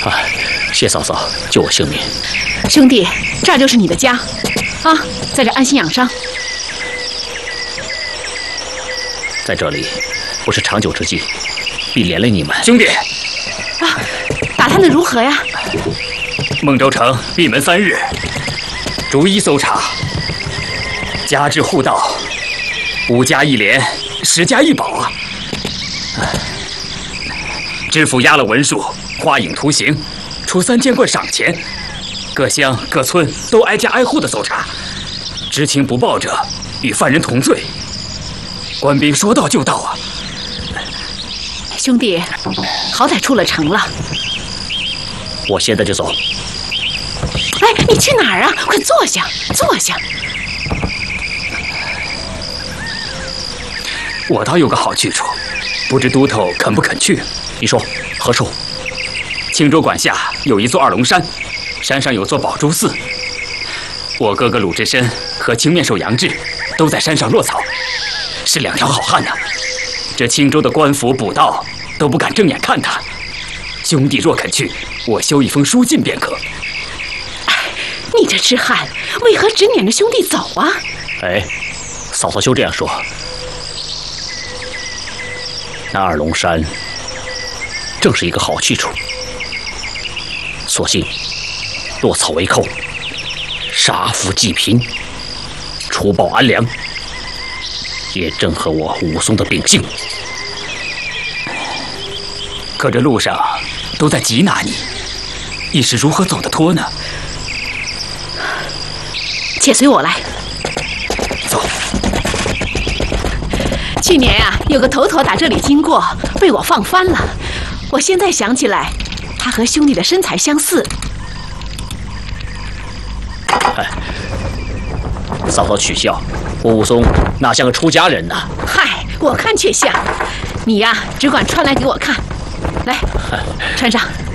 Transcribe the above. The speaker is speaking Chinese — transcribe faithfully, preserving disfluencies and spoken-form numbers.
啊，谢嫂嫂救我性命。 兄弟，这儿就是你的家，啊，在这安心养伤。 在这里不是长久之计，必连累你们。 兄弟， 啊，打探的如何呀？ 孟州城闭门三日，逐一搜查，家至户到，五家一连，十家一保啊！知府押了文书，画影图形，出三千贯赏钱，各乡各村都挨家挨户的搜查，知情不报者与犯人同罪。官兵说到就到啊！ 兄弟，好歹出了城了。 我现在就走。 哎，你去哪儿啊？快坐下，坐下。 我倒有个好去处，不知都头肯不肯去？ 你说何处？ 青州管辖有一座二龙山，山上有座宝珠寺。我哥哥鲁智深和青面兽杨志都在山上落草，是两条好汉呐、啊。这青州的官府捕盗都不敢正眼看他。兄弟若肯去，我修一封书信便可。 你这痴汉，为何只撵着兄弟走啊？ 哎，嫂嫂休这样说。那二龙山正是一个好去处，索性落草为寇，杀富济贫，除暴安良，也正合我武松的秉性。 可这路上都在缉拿你，一时如何走得脱呢？ 且随我来。 走。 去年啊，有个头头打这里经过，被我放翻了。我现在想起来，他和兄弟的身材相似。 哎，嫂嫂取笑，我武松哪像个出家人呢？ 嗨，我看却像。你呀、啊，只管穿来给我看。来，穿上。